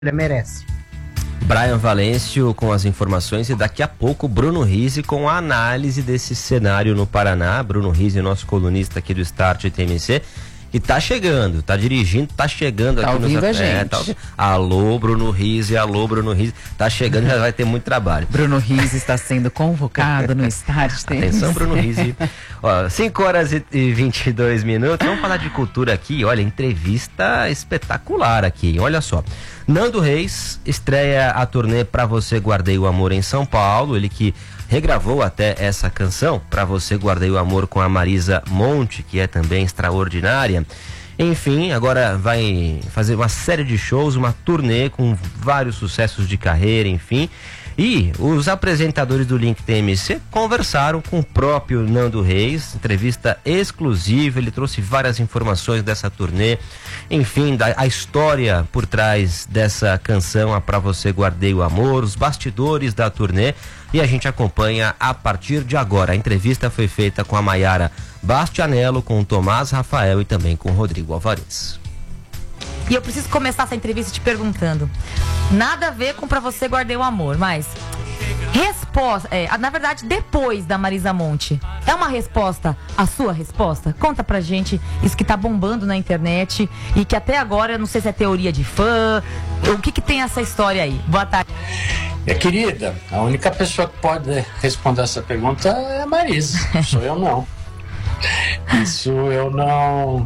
Ele merece. Brian Valêncio com as informações e daqui a pouco Bruno Rizzi com a análise desse cenário no Paraná. Bruno Rizzi, nosso colunista aqui do Start TMC, que tá chegando, tá dirigindo, tá chegando aqui ouvindo a gente. Alô, Bruno Rizzi, tá chegando, já vai ter muito trabalho. Bruno Rizzi está sendo convocado no Start TMC. Atenção, Bruno Rizzi. 5 horas e 22 minutos, vamos falar de cultura aqui, olha, entrevista espetacular aqui, olha só. Nando Reis estreia a turnê Pra Você Guardei o Amor em São Paulo, ele que regravou até essa canção, Pra Você Guardei o Amor, com a Marisa Monte, que é também extraordinária. Enfim, agora vai fazer uma série de shows, uma turnê com vários sucessos de carreira, enfim. E os apresentadores do Link TMC conversaram com o próprio Nando Reis, entrevista exclusiva, ele trouxe várias informações dessa turnê, enfim, a história por trás dessa canção, a Pra Você Guardei o Amor, os bastidores da turnê, e a gente acompanha a partir de agora. A entrevista foi feita com a Maiara Bastianello, com o Tomás Rafael e também com o Rodrigo Alvarez. E eu preciso começar essa entrevista te perguntando, nada a ver com Pra Você Guardei o Amor, mas resposta, na verdade, depois da Marisa Monte, é uma resposta a sua resposta? Conta pra gente isso que tá bombando na internet e que até agora, eu não sei se é teoria de fã, o que tem essa história aí? Boa tarde. Querida, a única pessoa que pode responder essa pergunta é a Marisa, sou eu não. Isso eu não.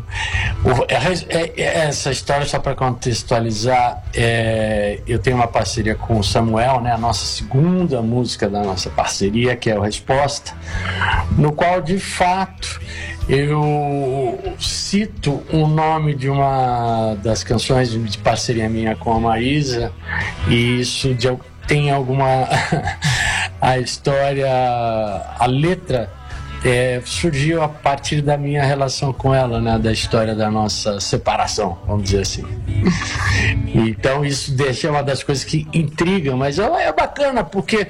Essa história, só para contextualizar, eu tenho uma parceria com o Samuel, né, a nossa segunda música da nossa parceria, que é o Resposta, no qual de fato eu cito o nome de uma das canções de parceria minha com a Marisa, e isso tem alguma. A história, a letra. Surgiu a partir da minha relação com ela, né, da história da nossa separação, vamos dizer assim. Então isso deixa uma das coisas que intrigam, mas é bacana porque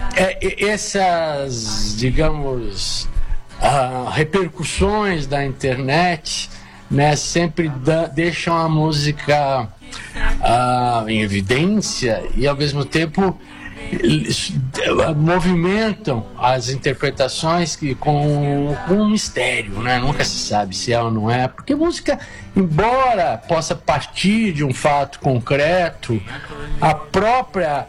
essas, digamos, repercussões da internet, né, sempre deixam a música em evidência e ao mesmo tempo movimentam as interpretações com um mistério, né? Nunca se sabe se é ou não é, porque música, embora possa partir de um fato concreto, a própria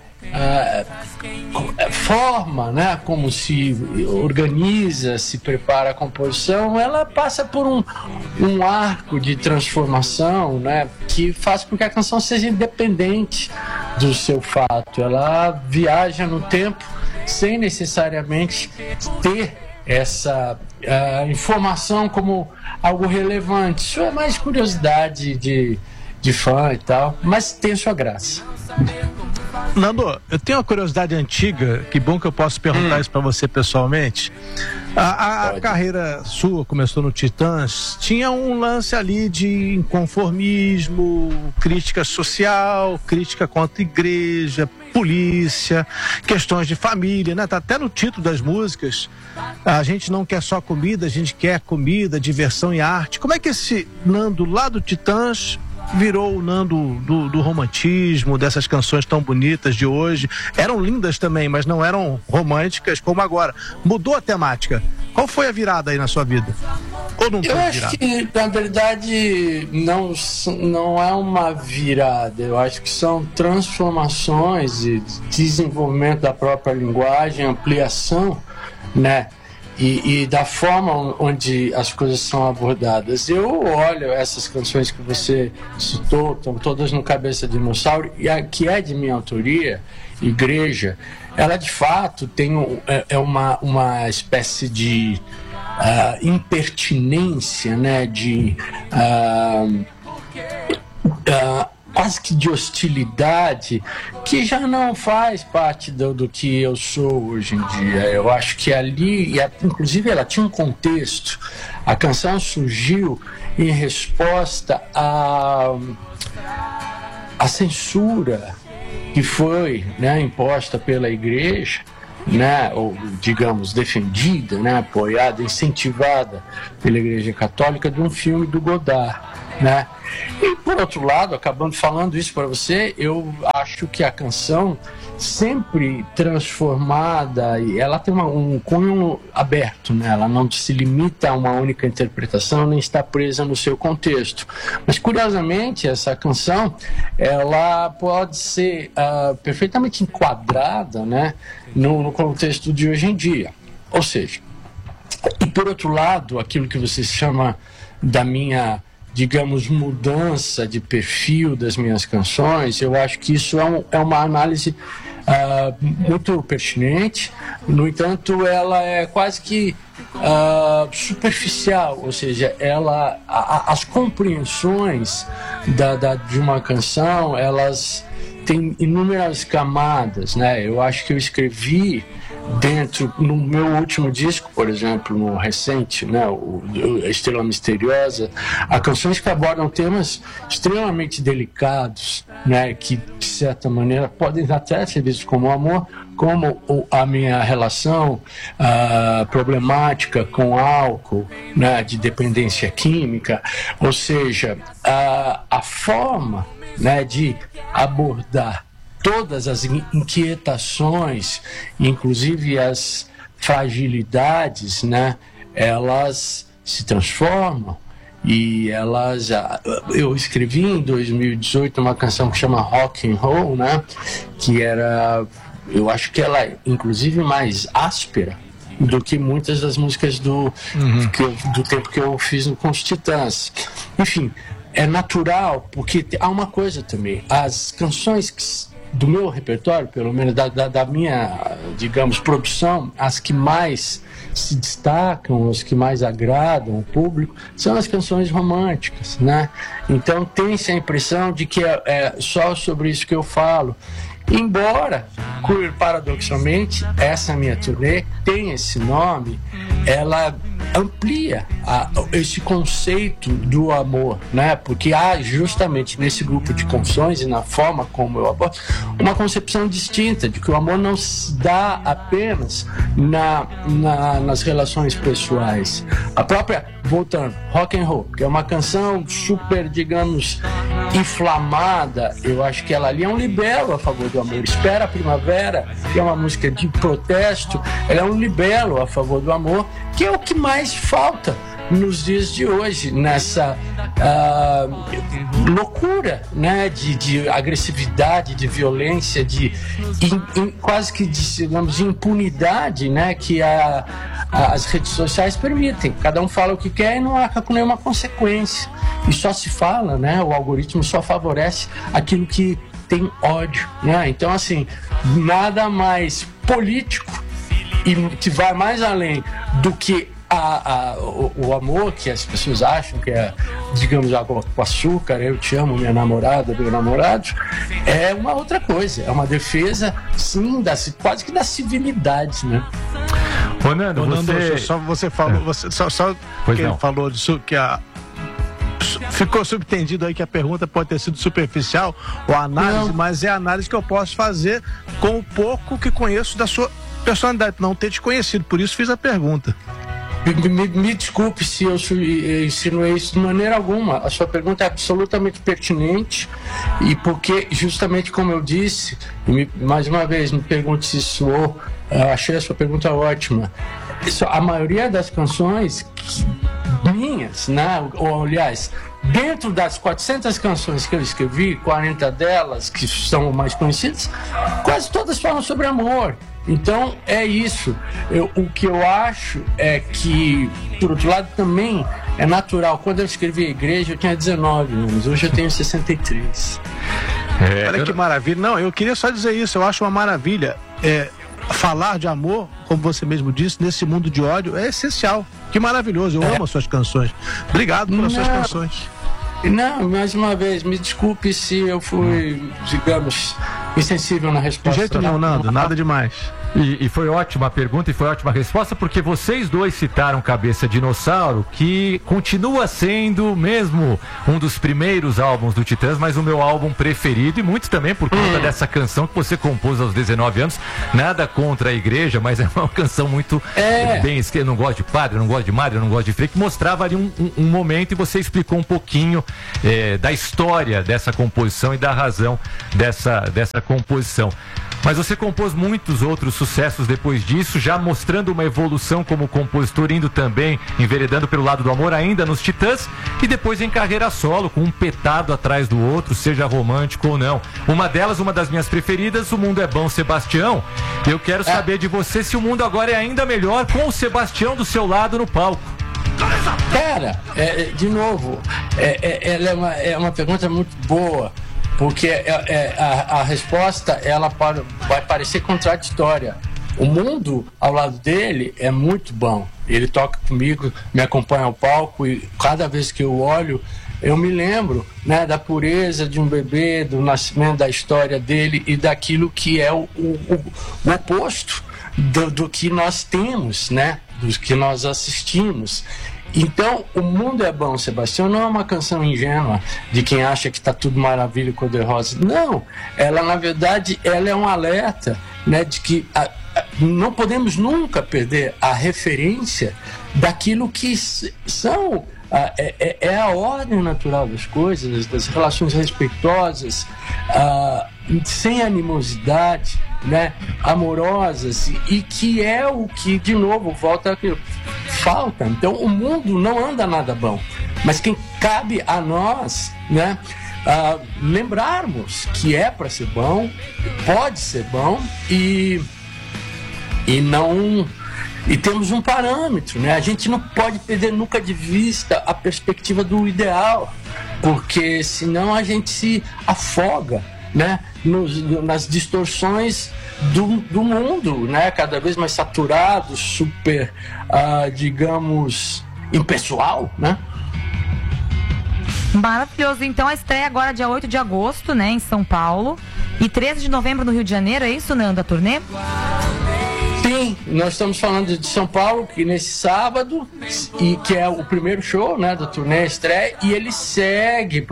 forma, né, como se organiza, se prepara a composição, ela passa por um arco de transformação, né, que faz com que a canção seja independente do seu fato. Ela viaja no tempo sem necessariamente ter essa informação como algo relevante. Isso é mais curiosidade de fã e tal, mas tem sua graça. Nando, eu tenho uma curiosidade antiga, que bom que eu posso perguntar isso pra você pessoalmente. A carreira sua começou no Titãs, tinha um lance ali de inconformismo, crítica social, crítica contra a igreja, polícia, questões de família, né? Tá até no título das músicas. A gente não quer só comida, a gente quer comida, diversão e arte. Como é que esse Nando lá do Titãs virou o Nando do romantismo, dessas canções tão bonitas de hoje? Eram lindas também, mas não eram românticas como agora. Mudou a temática. Qual foi a virada aí na sua vida? Ou não Eu acho virada? que, na verdade, não é uma virada. Eu acho que são transformações e desenvolvimento da própria linguagem, ampliação, né? E da forma onde as coisas são abordadas. Eu olho essas canções que você citou, estão todas no Cabeça de Dinossauro, e a que é de minha autoria, Igreja, ela de fato tem uma espécie de impertinência, né, de quase que de hostilidade, que já não faz parte do que eu sou hoje em dia. Eu acho que ali, inclusive ela tinha um contexto, a canção surgiu em resposta à censura que foi, né, imposta pela igreja, né, ou digamos defendida, né, apoiada, incentivada pela Igreja Católica, de um filme do Godard. né? E por outro lado, acabando falando isso para você, eu acho que a canção sempre transformada, e ela tem um cunho aberto, né? Ela não se limita a uma única interpretação, nem está presa no seu contexto. Mas curiosamente, essa canção, ela pode ser perfeitamente enquadrada, né, no contexto de hoje em dia. Ou seja, e por outro lado, aquilo que você chama da minha, digamos, mudança de perfil das minhas canções, eu acho que isso é uma análise muito pertinente. No entanto, ela é quase que superficial, ou seja, as compreensões de uma canção, elas têm inúmeras camadas, né? Eu acho que eu escrevi no meu último disco, por exemplo, no recente, né, o Estrela Misteriosa, há canções que abordam temas extremamente delicados, né, que de certa maneira podem até ser vistos como amor, como a minha relação problemática com álcool, né, de dependência química. Ou seja, a forma, né, de abordar todas as inquietações, inclusive as fragilidades, né, elas se transformam. E eu escrevi em 2018 uma canção que chama Rock and Roll, né, que eu acho que ela é inclusive mais áspera do que muitas das músicas do tempo que eu fiz com os Titãs. Enfim, é natural, porque há uma coisa também, as canções do meu repertório, pelo menos da minha, digamos, produção, as que mais se destacam, as que mais agradam o público, são as canções românticas, né? Então tem-se a impressão de que é só sobre isso que eu falo. Embora, paradoxalmente, essa minha turnê tem esse nome, ela amplia esse conceito do amor, né? Porque há justamente nesse grupo de canções e na forma como eu abordo uma concepção distinta de que o amor não se dá apenas nas relações pessoais. A própria, voltando, Rock and Roll, que é uma canção super, digamos, inflamada, eu acho que ela ali é um libelo a favor do amor. Espera a Primavera, que é uma música de protesto, ela é um libelo a favor do amor, que é o que mais falta nos dias de hoje, nessa loucura, né, de agressividade, de violência, quase que digamos, de impunidade, né, que as redes sociais permitem. Cada um fala o que quer e não há com nenhuma consequência. E só se fala, né, o algoritmo só favorece aquilo que tem ódio, né? Então, assim, nada mais político e que vai mais além do que o amor que as pessoas acham que é, digamos, água com açúcar, eu te amo, minha namorada, meu namorado, é uma outra coisa, é uma defesa, sim, quase que da civilidade, né? Ô, Nando, você falou, falou disso, que ficou subtendido aí que a pergunta pode ter sido superficial ou análise, mas é a análise que eu posso fazer com o pouco que conheço da sua personalidade, não ter te conhecido, por isso fiz a pergunta. Me desculpe se eu insinuei isso de maneira alguma. A sua pergunta é absolutamente pertinente, e porque, justamente como eu disse, mais uma vez, me pergunte se soou, achei a sua pergunta ótima. A maioria das canções minhas, né, ou aliás, dentro das 400 canções que eu escrevi, 40 delas, que são mais conhecidas, quase todas falam sobre amor. Então é isso. O que eu acho é que, por outro lado, também é natural. Quando eu escrevi a Igreja, eu tinha 19 anos, hoje eu tenho 63. Olha que maravilha. Não, eu queria só dizer isso, eu acho uma maravilha. Falar de amor, como você mesmo disse, nesse mundo de ódio é essencial. Que maravilhoso, eu amo as suas canções. Obrigado pelas suas canções. Não, mais uma vez, me desculpe se eu fui, digamos, insensível na resposta. De jeito nenhum, Nando, nada demais. E foi ótima a pergunta e foi ótima a resposta, porque vocês dois citaram Cabeça Dinossauro, que continua sendo mesmo um dos primeiros álbuns do Titãs, mas o meu álbum preferido, e muito também por conta dessa canção que você compôs aos 19 anos. Nada contra a igreja, mas é uma canção muito bem escrita. Eu não gosto de padre, eu não gosto de madre, eu não gosto de freio, que mostrava ali um momento, e você explicou um pouquinho da história dessa composição e da razão dessa composição. Mas você compôs muitos outros sucessos depois disso, já mostrando uma evolução como compositor, indo também, enveredando pelo lado do amor, ainda nos Titãs, e depois em carreira solo, com um petardo atrás do outro, seja romântico ou não. Uma delas, uma das minhas preferidas, O Mundo é Bom, Sebastião. Eu quero saber de você se o mundo agora é ainda melhor com o Sebastião do seu lado no palco. Cara, de novo, ela é uma pergunta muito boa, porque a resposta ela vai parecer contraditória. O mundo ao lado dele é muito bom. Ele toca comigo, me acompanha ao palco, e cada vez que eu olho, eu me lembro, né, da pureza de um bebê, do nascimento, da história dele e daquilo que é o oposto do que nós temos, né, do que nós assistimos. Então, O Mundo é Bom, Sebastião não é uma canção ingênua de quem acha que está tudo maravilha e cor-de-rosa. Não, ela na verdade ela é um alerta, né, de que não podemos nunca perder a referência daquilo que são a ordem natural das coisas, das relações respeitosas, sem animosidade, né, amorosas, e que é o que, de novo, volta aquilo, falta. Então, o mundo não anda nada bom, mas quem cabe a nós, né, lembrarmos que é para ser bom, pode ser bom, e não... E temos um parâmetro, né? A gente não pode perder nunca de vista a perspectiva do ideal, porque senão a gente se afoga, né, nas distorções do mundo, né, cada vez mais saturado, super, digamos, impessoal, né? Maravilhoso. Então a estreia agora dia 8 de agosto, né, em São Paulo, e 13 de novembro no Rio de Janeiro, é isso, Nando, a turnê? Sim, nós estamos falando de São Paulo, que nesse sábado, e que é o primeiro show, né, da turnê estreia, e ele segue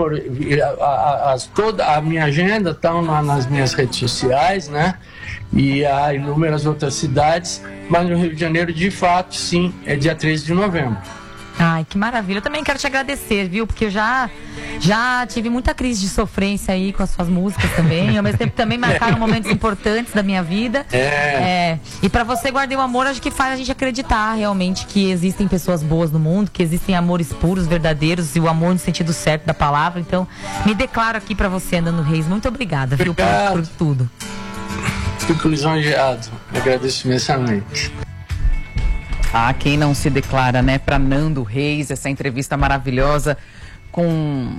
toda a minha agenda está nas minhas redes sociais, né, e há inúmeras outras cidades, mas no Rio de Janeiro, de fato, sim, é dia 13 de novembro. Ai, que maravilha. Eu também quero te agradecer, viu? Porque eu já tive muita crise de sofrência aí com as suas músicas também. Ao mesmo tempo também marcaram momentos importantes da minha vida. E pra você, Guardei o Amor, acho que faz a gente acreditar realmente que existem pessoas boas no mundo, que existem amores puros, verdadeiros, e o amor no sentido certo da palavra. Então, me declaro aqui pra você, Nando Reis. Muito obrigada, viu, por tudo. Fico lisonjeado. Agradeço imensamente. Quem não se declara, né? Para Nando Reis, essa entrevista maravilhosa com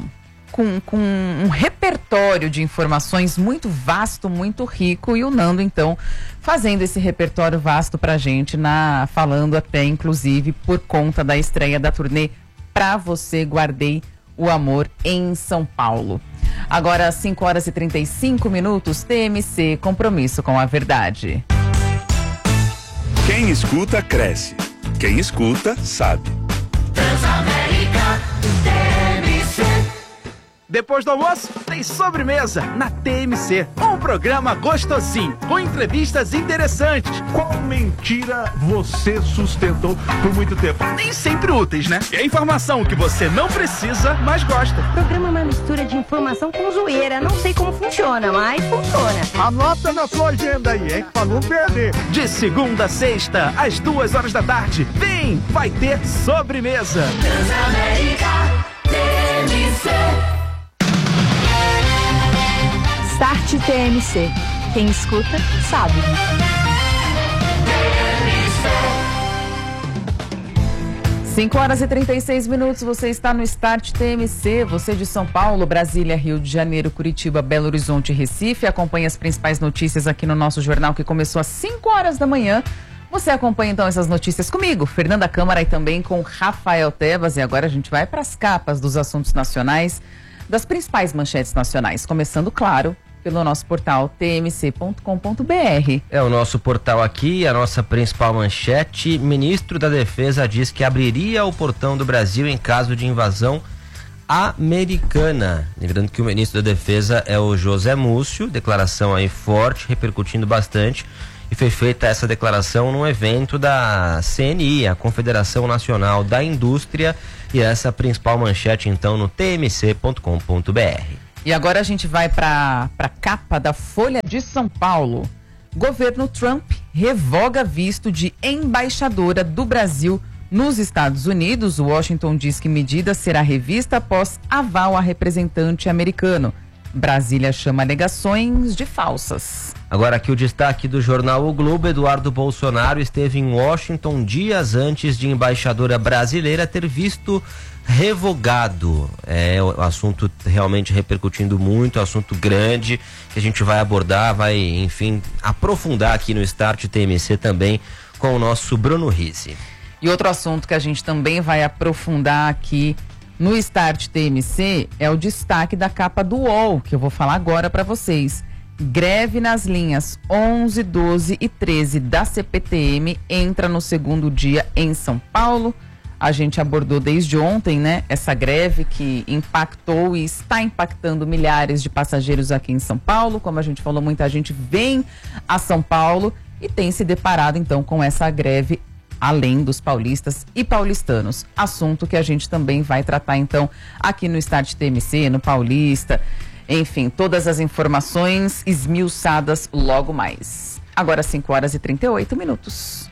um repertório de informações muito vasto, muito rico, e o Nando, então, fazendo esse repertório vasto pra gente, falando até, inclusive, por conta da estreia da turnê Pra Você Guardei o Amor em São Paulo. Agora, às 5h35, TMC, Compromisso com a Verdade. Quem escuta, cresce. Quem escuta, sabe. Transamérica, TMC. Depois do almoço, tem sobremesa na TMC. Um programa gostosinho, com entrevistas interessantes. Qual mentira você sustentou por muito tempo? Nem sempre úteis, né? É informação que você não precisa, mas gosta. O programa é uma mistura de informação com zoeira. Não sei como funciona, mas funciona. Anota na sua agenda aí, hein? Pra não perder. De segunda a sexta, às 2h, vem, vai ter sobremesa. Transamérica, TMC. Start TMC. Quem escuta, sabe. 5h36, você está no Start TMC, você de São Paulo, Brasília, Rio de Janeiro, Curitiba, Belo Horizonte e Recife. Acompanhe as principais notícias aqui no nosso jornal, que começou às 5h da manhã. Você acompanha então essas notícias comigo, Fernanda Câmara, e também com Rafael Tebas. E agora a gente vai para as capas dos assuntos nacionais, das principais manchetes nacionais. Começando, claro, pelo nosso portal tmc.com.br. É o nosso portal aqui, a nossa principal manchete. Ministro da Defesa diz que abriria o portão do Brasil em caso de invasão americana. Lembrando que o ministro da Defesa é o José Múcio, declaração aí forte, repercutindo bastante, e foi feita essa declaração num evento da CNI, a Confederação Nacional da Indústria, e essa é a principal manchete então no tmc.com.br. E agora a gente vai para a capa da Folha de São Paulo. Governo Trump revoga visto de embaixadora do Brasil nos Estados Unidos. O Washington diz que medida será revista após aval a representante americano. Brasília chama alegações de falsas. Agora aqui o destaque do jornal O Globo. Eduardo Bolsonaro esteve em Washington dias antes de embaixadora brasileira ter visto revogado. É o assunto realmente repercutindo muito, assunto grande que a gente vai abordar, vai, enfim, aprofundar aqui no Start TMC também com o nosso Bruno Rizzi. E outro assunto que a gente também vai aprofundar aqui no Start TMC é o destaque da capa do UOL, que eu vou falar agora para vocês. Greve nas linhas 11, 12 e 13 da CPTM entra no segundo dia em São Paulo. A gente abordou desde ontem, né, essa greve que impactou e está impactando milhares de passageiros aqui em São Paulo. Como a gente falou, muita gente vem a São Paulo e tem se deparado então com essa greve além dos paulistas e paulistanos. Assunto que a gente também vai tratar então aqui no Start TMC, no Paulista. Enfim, todas as informações esmiuçadas logo mais. Agora 5h38.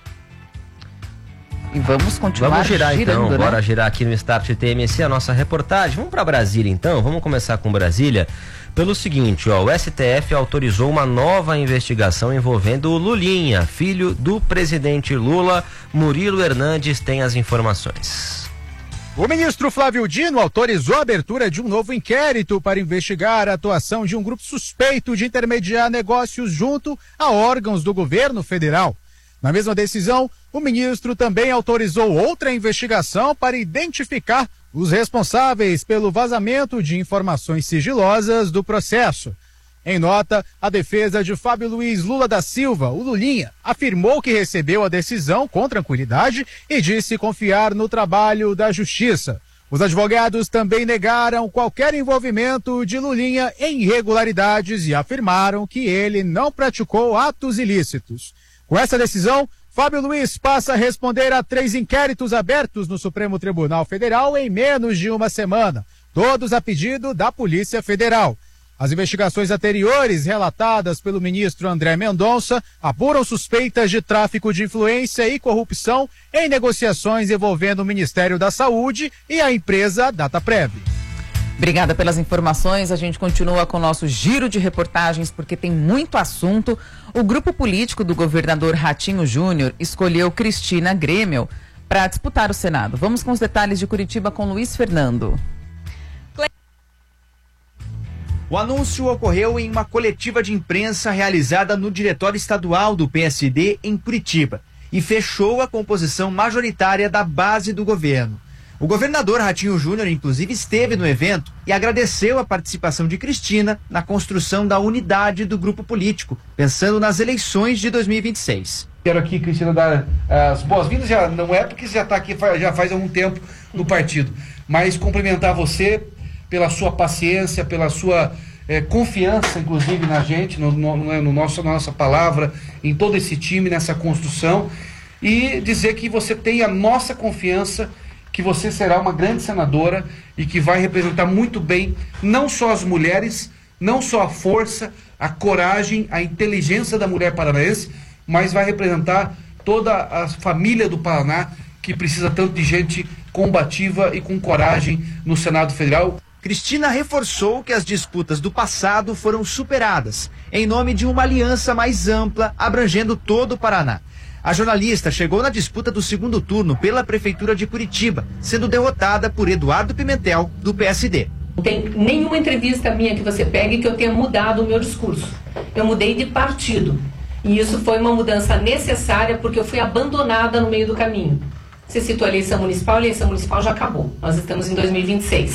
E vamos continuar Vamos girar girando, então, né? bora girar aqui no Start TMC a nossa reportagem. Vamos para Brasília então, vamos começar com Brasília. Pelo seguinte, ó, o STF autorizou uma nova investigação envolvendo o Lulinha, filho do presidente Lula. Murilo Hernandes tem as informações. O ministro Flávio Dino autorizou a abertura de um novo inquérito para investigar a atuação de um grupo suspeito de intermediar negócios junto a órgãos do governo federal. Na mesma decisão, o ministro também autorizou outra investigação para identificar os responsáveis pelo vazamento de informações sigilosas do processo. Em nota, a defesa de Fábio Luiz Lula da Silva, o Lulinha, afirmou que recebeu a decisão com tranquilidade e disse confiar no trabalho da Justiça. Os advogados também negaram qualquer envolvimento de Lulinha em irregularidades e afirmaram que ele não praticou atos ilícitos. Com essa decisão, Fábio Luiz passa a responder a 3 inquéritos abertos no Supremo Tribunal Federal em menos de uma semana, todos a pedido da Polícia Federal. As investigações anteriores, relatadas pelo ministro André Mendonça, apuram suspeitas de tráfico de influência e corrupção em negociações envolvendo o Ministério da Saúde e a empresa Dataprev. Obrigada pelas informações. A gente continua com o nosso giro de reportagens porque tem muito assunto. O grupo político do governador Ratinho Júnior escolheu Cristina Grêmio para disputar o Senado. Vamos com os detalhes de Curitiba com Luiz Fernando. O anúncio ocorreu em uma coletiva de imprensa realizada no Diretório Estadual do PSD em Curitiba e fechou a composição majoritária da base do governo. O governador Ratinho Júnior, inclusive, esteve no evento e agradeceu a participação de Cristina na construção da unidade do grupo político, pensando nas eleições de 2026. Quero aqui, Cristina, dar as boas-vindas, já não é porque você já está aqui já faz algum tempo no partido, mas cumprimentar você pela sua paciência, pela sua confiança, inclusive, na gente, na nossa palavra, em todo esse time, nessa construção, e dizer que você tem a nossa confiança, que você será uma grande senadora e que vai representar muito bem não só as mulheres, não só a força, a coragem, a inteligência da mulher paranaense, mas vai representar toda a família do Paraná, que precisa tanto de gente combativa e com coragem no Senado Federal. Cristina reforçou que as disputas do passado foram superadas, em nome de uma aliança mais ampla, abrangendo todo o Paraná. A jornalista chegou na disputa do segundo turno pela Prefeitura de Curitiba, sendo derrotada por Eduardo Pimentel, do PSD. Não tem nenhuma entrevista minha que você pegue que eu tenha mudado o meu discurso. Eu mudei de partido. E isso foi uma mudança necessária porque eu fui abandonada no meio do caminho. Você citou a eleição municipal já acabou. Nós estamos em 2026.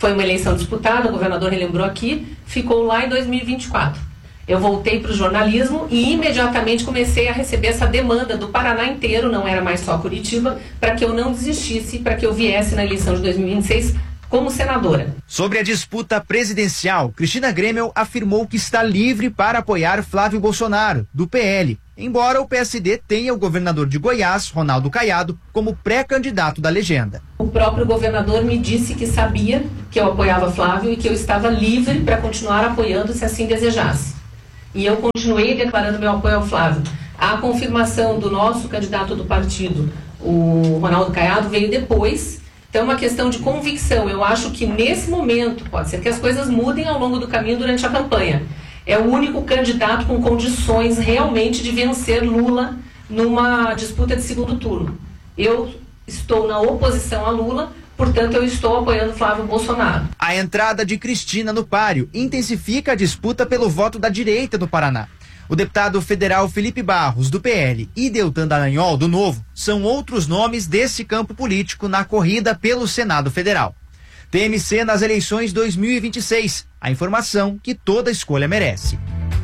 Foi uma eleição disputada, o governador relembrou aqui, ficou lá em 2024. Eu voltei para o jornalismo e imediatamente comecei a receber essa demanda do Paraná inteiro, não era mais só Curitiba, para que eu não desistisse, para que eu viesse na eleição de 2026 como senadora. Sobre a disputa presidencial, Cristina Grêmio afirmou que está livre para apoiar Flávio Bolsonaro, do PL, embora o PSD tenha o governador de Goiás, Ronaldo Caiado, como pré-candidato da legenda. O próprio governador me disse que sabia que eu apoiava Flávio e que eu estava livre para continuar apoiando se assim desejasse. E eu continuei declarando meu apoio ao Flávio. A confirmação do nosso candidato do partido, o Ronaldo Caiado, veio depois. Então é uma questão de convicção. Eu acho que nesse momento, pode ser que as coisas mudem ao longo do caminho durante a campanha. É o único candidato com condições realmente de vencer Lula numa disputa de segundo turno. Eu estou na oposição a Lula, portanto eu estou apoiando Flávio Bolsonaro. A entrada de Cristina no páreo intensifica a disputa pelo voto da direita no Paraná. O deputado federal Felipe Barros, do PL, e Deltan Dallagnol, do Novo, são outros nomes desse campo político na corrida pelo Senado Federal. TMC nas eleições 2026. A informação que toda escolha merece.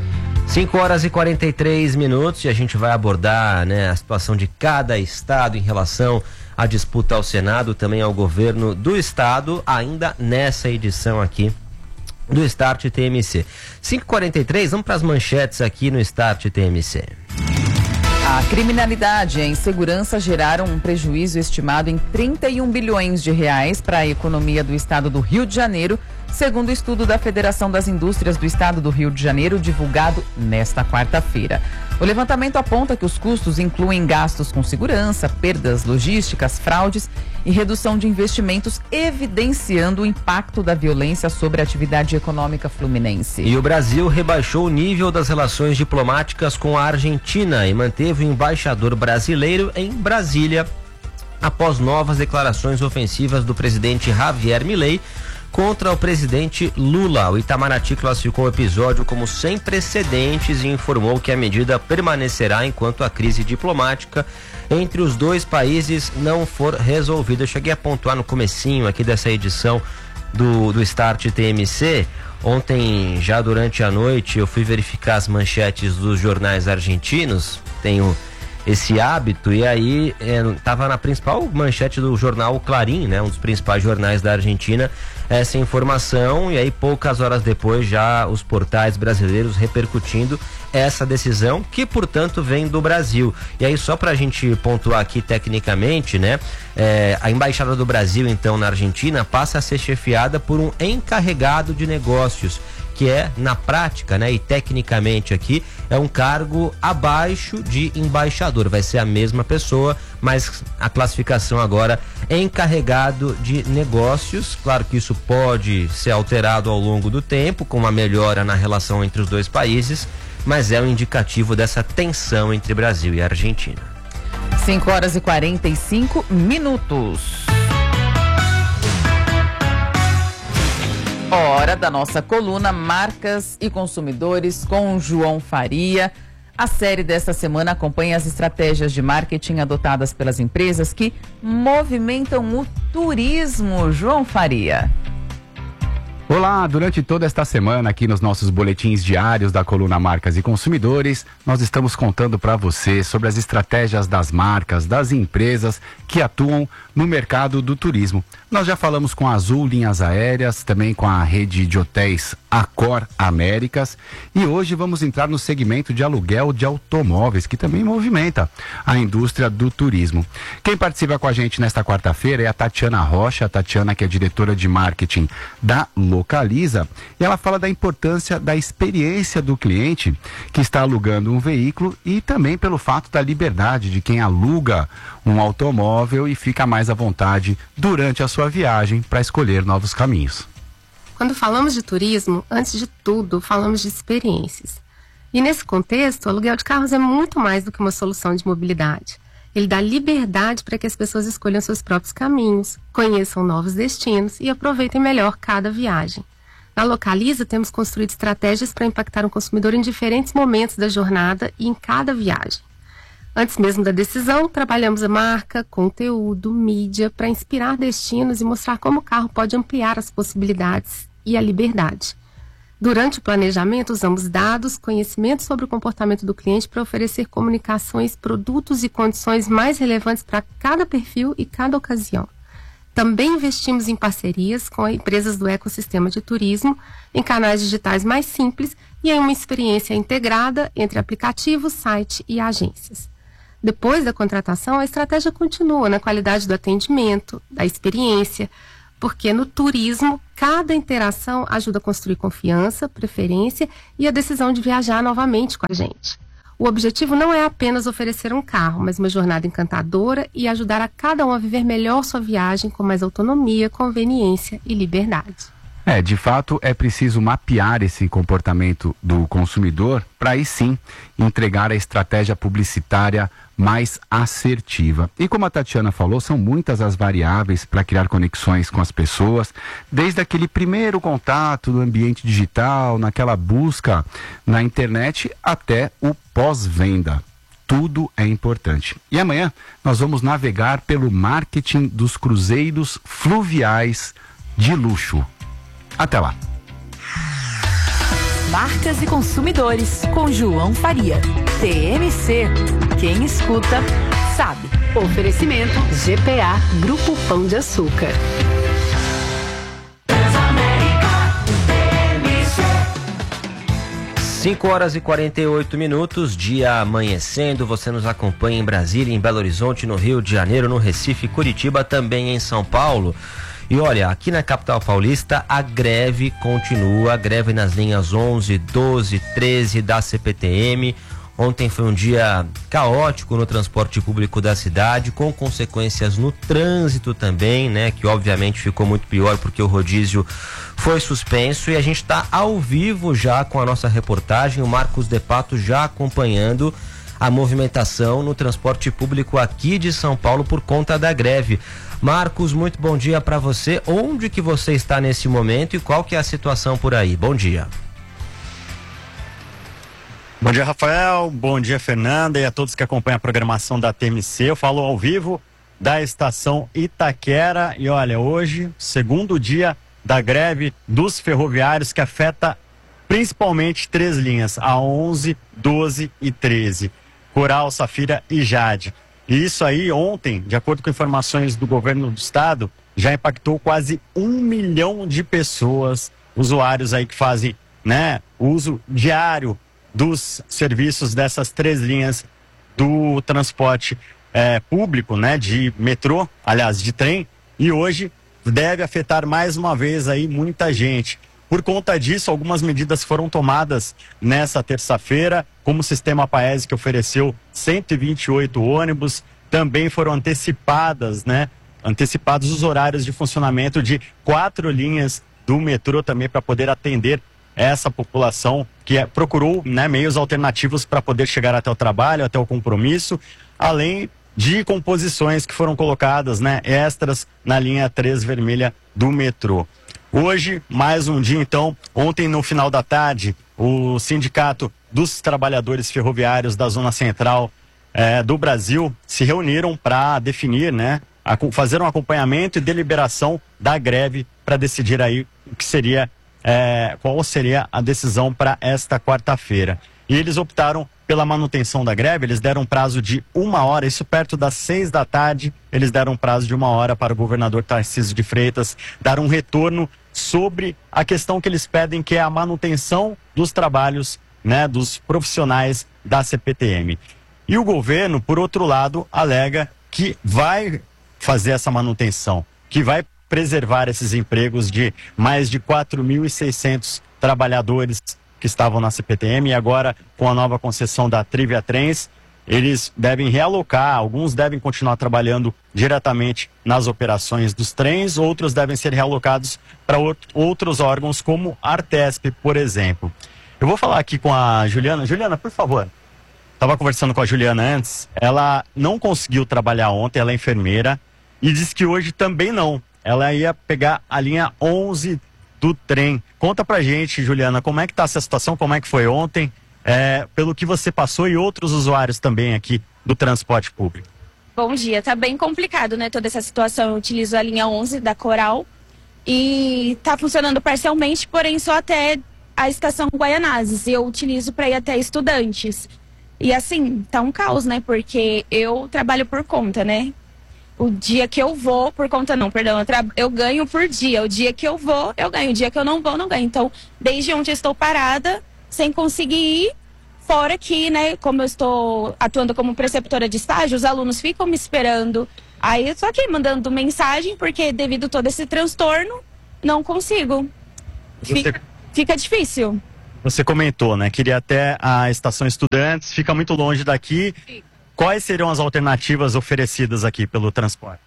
5h43 e a gente vai abordar, né, a situação de cada estado em relação à disputa ao Senado, também ao governo do estado, ainda nessa edição aqui do Start TMC. 5h43, vamos para as manchetes aqui no Start TMC. A criminalidade e a insegurança geraram um prejuízo estimado em 31 bilhões de reais para a economia do estado do Rio de Janeiro, segundo o estudo da Federação das Indústrias do Estado do Rio de Janeiro, divulgado nesta quarta-feira. O levantamento aponta que os custos incluem gastos com segurança, perdas logísticas, fraudes e redução de investimentos, evidenciando o impacto da violência sobre a atividade econômica fluminense. E o Brasil rebaixou o nível das relações diplomáticas com a Argentina e manteve o embaixador brasileiro em Brasília após novas declarações ofensivas do presidente Javier Milei contra o presidente Lula. O Itamaraty classificou o episódio como sem precedentes e informou que a medida permanecerá enquanto a crise diplomática entre os dois países não for resolvida. Eu cheguei a pontuar no comecinho aqui dessa edição do Start TMC. Ontem, já durante a noite, eu fui verificar as manchetes dos jornais argentinos. Tenho esse hábito, e aí estava na principal manchete do jornal Clarín, né, um dos principais jornais da Argentina, essa informação, e aí poucas horas depois já os portais brasileiros repercutindo essa decisão, que portanto vem do Brasil. E aí só pra gente pontuar aqui tecnicamente, né, a Embaixada do Brasil então na Argentina passa a ser chefiada por um encarregado de negócios, que é, na prática, né, e tecnicamente aqui, é um cargo abaixo de embaixador. Vai ser a mesma pessoa, mas a classificação agora é encarregado de negócios. Claro que isso pode ser alterado ao longo do tempo, com uma melhora na relação entre os dois países, mas é um indicativo dessa tensão entre Brasil e Argentina. 5h45. Hora da nossa coluna Marcas e Consumidores com João Faria. A série desta semana acompanha as estratégias de marketing adotadas pelas empresas que movimentam o turismo. João Faria. Olá, durante toda esta semana aqui nos nossos boletins diários da coluna Marcas e Consumidores, nós estamos contando para você sobre as estratégias das marcas, das empresas que atuam no mercado do turismo. Nós já falamos com a Azul Linhas Aéreas, também com a rede de hotéis Accor Américas, e hoje vamos entrar no segmento de aluguel de automóveis, que também movimenta a indústria do turismo. Quem participa com a gente nesta quarta-feira é a Tatiana Rocha, a Tatiana que é diretora de marketing da Localiza, e ela fala da importância da experiência do cliente que está alugando um veículo e também pelo fato da liberdade de quem aluga um automóvel e fica mais à vontade durante a sua viagem para escolher novos caminhos. Quando falamos de turismo, antes de tudo, falamos de experiências. E nesse contexto, o aluguel de carros é muito mais do que uma solução de mobilidade. Ele dá liberdade para que as pessoas escolham seus próprios caminhos, conheçam novos destinos e aproveitem melhor cada viagem. Na Localiza, temos construído estratégias para impactar o consumidor em diferentes momentos da jornada e em cada viagem. Antes mesmo da decisão, trabalhamos a marca, conteúdo, mídia, para inspirar destinos e mostrar como o carro pode ampliar as possibilidades e a liberdade. Durante o planejamento, usamos dados, conhecimento sobre o comportamento do cliente para oferecer comunicações, produtos e condições mais relevantes para cada perfil e cada ocasião. Também investimos em parcerias com empresas do ecossistema de turismo, em canais digitais mais simples e em uma experiência integrada entre aplicativo, site e agências. Depois da contratação, a estratégia continua na qualidade do atendimento, da experiência, porque no turismo, cada interação ajuda a construir confiança, preferência e a decisão de viajar novamente com a gente. O objetivo não é apenas oferecer um carro, mas uma jornada encantadora e ajudar a cada um a viver melhor sua viagem com mais autonomia, conveniência e liberdade. De fato, é preciso mapear esse comportamento do consumidor para aí sim entregar a estratégia publicitária mais assertiva. E como a Tatiana falou, são muitas as variáveis para criar conexões com as pessoas, desde aquele primeiro contato no ambiente digital, naquela busca na internet, até o pós-venda. Tudo é importante. E amanhã nós vamos navegar pelo marketing dos cruzeiros fluviais de luxo. Até lá. Marcas e consumidores, com João Faria. TMC. Quem escuta, sabe. Oferecimento GPA Grupo Pão de Açúcar. 5h48, dia amanhecendo. Você nos acompanha em Brasília, em Belo Horizonte, no Rio de Janeiro, no Recife, Curitiba, também em São Paulo. E olha, aqui na capital paulista a greve continua, a greve nas linhas 11, 12, 13 da CPTM. Ontem foi um dia caótico no transporte público da cidade, com consequências no trânsito também, né? Que obviamente ficou muito pior porque o rodízio foi suspenso. E a gente está ao vivo já com a nossa reportagem, o Marcos De Pato já acompanhando a movimentação no transporte público aqui de São Paulo por conta da greve. Marcos, muito bom dia para você. Onde que você está nesse momento e qual que é a situação por aí? Bom dia. Bom dia, Rafael. Bom dia, Fernanda, e a todos que acompanham a programação da TMC. Eu falo ao vivo da estação Itaquera. E olha, hoje, segundo dia da greve dos ferroviários, que afeta principalmente 3 linhas, a 11, 12 e 13. Coral, Safira e Jade. E isso aí, ontem, de acordo com informações do governo do estado, já impactou quase 1 milhão de pessoas, usuários aí que fazem, né, uso diário dos serviços dessas 3 linhas do transporte público, né, de metrô, aliás, de trem, e hoje deve afetar mais uma vez aí muita gente. Por conta disso, algumas medidas foram tomadas nessa terça-feira, como o sistema Paese, que ofereceu 128 ônibus, também foram antecipados os horários de funcionamento de 4 linhas do metrô também para poder atender essa população que procurou, né, meios alternativos para poder chegar até o trabalho, até o compromisso, além de composições que foram colocadas, né, extras na linha 3 vermelha do metrô. Hoje, mais um dia, então. Ontem, no final da tarde, o Sindicato dos Trabalhadores Ferroviários da Zona Central do Brasil se reuniram para definir, né, fazer um acompanhamento e deliberação da greve para decidir aí o que seria, qual seria a decisão para esta quarta-feira. E eles optaram pela manutenção da greve. Eles deram um prazo de 1 hora, isso perto das 6 da tarde, eles deram um prazo de 1 hora para o governador Tarcísio de Freitas dar um retorno sobre a questão que eles pedem, que é a manutenção dos trabalhos, né, dos profissionais da CPTM. E o governo, por outro lado, alega que vai fazer essa manutenção, que vai preservar esses empregos de mais de 4.600 trabalhadores que estavam na CPTM, e agora com a nova concessão da Trivia Trens, eles devem realocar, alguns devem continuar trabalhando diretamente nas operações dos trens, outros devem ser realocados para outros órgãos como a Artesp, por exemplo. Eu vou falar aqui com a Juliana. Juliana, por favor. Estava conversando com a Juliana antes, ela não conseguiu trabalhar ontem, ela é enfermeira, e disse que hoje também não. Ela ia pegar a linha 11 do trem. Conta pra gente, Juliana, como é que tá essa situação, como é que foi ontem, pelo que você passou e outros usuários também aqui do transporte público? Bom dia, tá bem complicado, né, toda essa situação. Eu utilizo a linha 11 da Coral e tá funcionando parcialmente, porém só até a estação Guaianazes, e eu utilizo para ir até Estudantes. E assim, tá um caos, né, porque eu trabalho por conta, né? O dia que eu vou, por conta não, perdão, eu ganho por dia. O dia que eu vou, eu ganho. O dia que eu não vou, não ganho. Então, desde ontem eu estou parada, sem conseguir ir. Fora que, né, como eu estou atuando como preceptora de estágio, os alunos ficam me esperando. Aí eu tô aqui mandando mensagem, porque devido a todo esse transtorno, não consigo. Fica difícil. Você comentou, né? Queria até a estação Estudantes, fica muito longe daqui. Quais seriam as alternativas oferecidas aqui pelo transporte?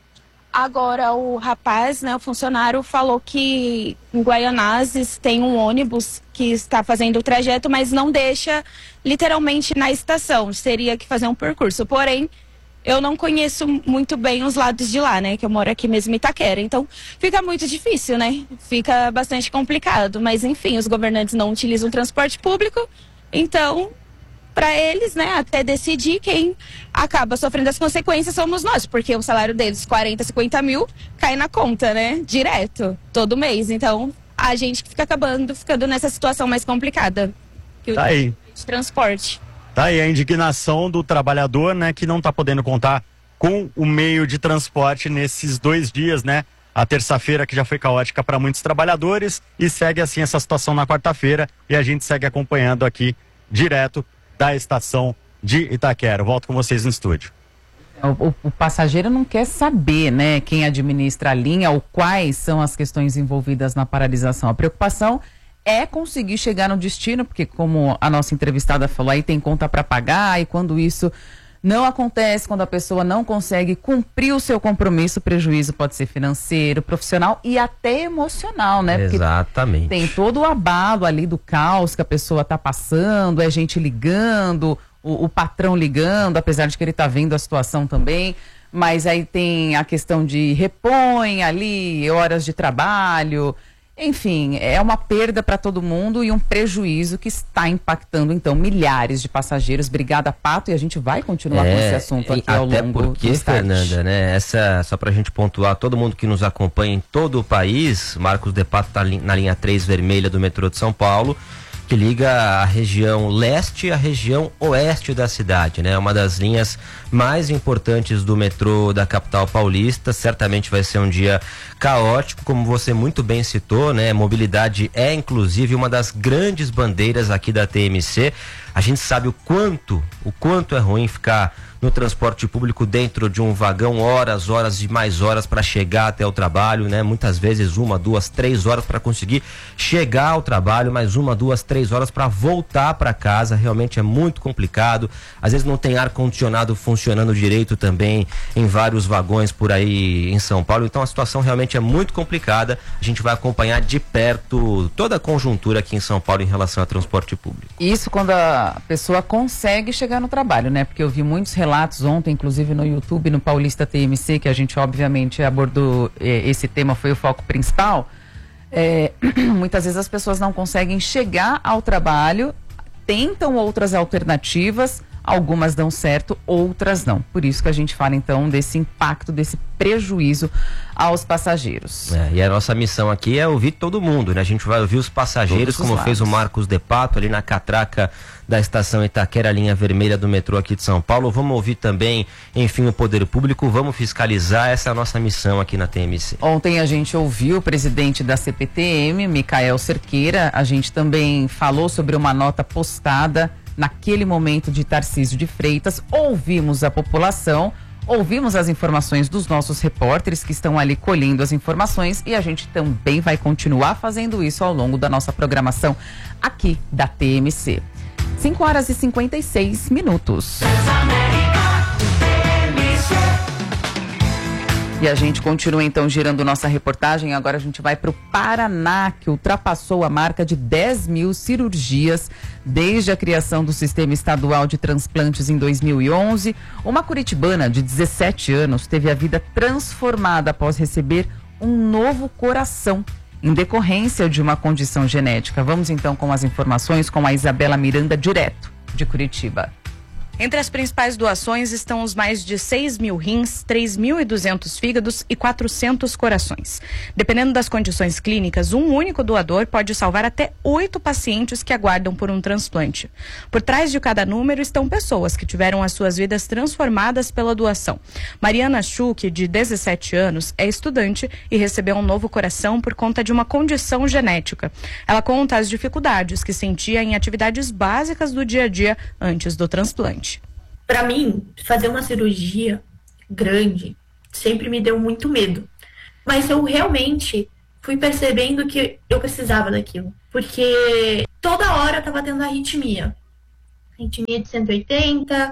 Agora o rapaz, né, o funcionário, falou que em Guaianazes tem um ônibus que está fazendo o trajeto, mas não deixa literalmente na estação. Teria que fazer um percurso. Porém, eu não conheço muito bem os lados de lá, né? Que eu moro aqui mesmo em Itaquera. Então, fica muito difícil, né? Fica bastante complicado. Mas, enfim, os governantes não utilizam transporte público. Então, para eles, né, até decidir, quem acaba sofrendo as consequências somos nós, porque o salário deles, 40, 50 mil, cai na conta, né, direto, todo mês. Então, a gente fica ficando nessa situação mais complicada. Tá aí. De transporte. Tá aí a indignação do trabalhador, né, que não tá podendo contar com o meio de transporte nesses 2 dias, né? A terça-feira que já foi caótica para muitos trabalhadores, e segue assim essa situação na quarta-feira, e a gente segue acompanhando aqui direto da estação de Itaquera. Volto com vocês no estúdio. O passageiro não quer saber, né, quem administra a linha ou quais são as questões envolvidas na paralisação. A preocupação é conseguir chegar no destino, porque como a nossa entrevistada falou, aí tem conta para pagar, e quando isso não acontece, quando a pessoa não consegue cumprir o seu compromisso, o prejuízo pode ser financeiro, profissional e até emocional, né? Porque exatamente. Tem todo o abalo ali do caos que a pessoa está passando, é gente ligando, o patrão ligando, apesar de que ele está vendo a situação também, mas aí tem a questão de repõe ali, horas de trabalho. Enfim, é uma perda para todo mundo e um prejuízo que está impactando, então, milhares de passageiros. Obrigada, Pato, e a gente vai continuar com esse assunto aqui ao longo do Até porque, Fernanda, né, só para a gente pontuar, todo mundo que nos acompanha em todo o país, Marcos de Pato está na linha 3 vermelha do metrô de São Paulo, que liga a região leste à região oeste da cidade, né? Uma das linhas mais importantes do metrô da capital paulista. Certamente vai ser um dia caótico, como você muito bem citou, né? Mobilidade é inclusive uma das grandes bandeiras aqui da TMC. A gente sabe o quanto é ruim ficar no transporte público dentro de um vagão, horas e mais horas para chegar até o trabalho, né? Muitas vezes 1, 2, 3 horas para conseguir chegar ao trabalho, mais 1, 2, 3 horas para voltar para casa. Realmente é muito complicado. Às vezes não tem ar-condicionado funcionando direito também em vários vagões por aí em São Paulo. Então a situação realmente é muito complicada. A gente vai acompanhar de perto toda a conjuntura aqui em São Paulo em relação ao transporte público. Isso quando a pessoa consegue chegar no trabalho, né? Porque eu vi muitos relatos ontem, inclusive no YouTube, no Paulista TMC, que a gente obviamente abordou, esse tema foi o foco principal. Muitas vezes as pessoas não conseguem chegar ao trabalho, tentam outras alternativas, algumas dão certo, outras não. Por isso que a gente fala então desse impacto, desse prejuízo aos passageiros. E a nossa missão aqui é ouvir todo mundo, né? A gente vai ouvir os passageiros, como fez o Marcos de Pato ali na catraca da estação Itaquera, linha vermelha do metrô aqui de São Paulo. Vamos ouvir também, enfim, o poder público, vamos fiscalizar, essa é a nossa missão aqui na TMC. Ontem a gente ouviu o presidente da CPTM, Micael Cerqueira, a gente também falou sobre uma nota postada naquele momento de Tarcísio de Freitas, ouvimos a população, ouvimos as informações dos nossos repórteres que estão ali colhendo as informações, e a gente também vai continuar fazendo isso ao longo da nossa programação aqui da TMC. 5h56. E a gente continua então girando nossa reportagem. Agora a gente vai para o Paraná, que ultrapassou a marca de 10 mil cirurgias desde a criação do Sistema Estadual de Transplantes em 2011. Uma curitibana de 17 anos teve a vida transformada após receber um novo coração em decorrência de uma condição genética. Vamos então com as informações com a Isabela Miranda, direto de Curitiba. Entre as principais doações estão os mais de 6 mil rins, 3.200 fígados e 400 corações. Dependendo das condições clínicas, um único doador pode salvar até 8 pacientes que aguardam por um transplante. Por trás de cada número estão pessoas que tiveram as suas vidas transformadas pela doação. Mariana Schuch, de 17 anos, é estudante e recebeu um novo coração por conta de uma condição genética. Ela conta as dificuldades que sentia em atividades básicas do dia a dia antes do transplante. Para mim, fazer uma cirurgia grande sempre me deu muito medo. Mas eu realmente fui percebendo que eu precisava daquilo. Porque toda hora eu estava tendo arritmia. Arritmia de 180,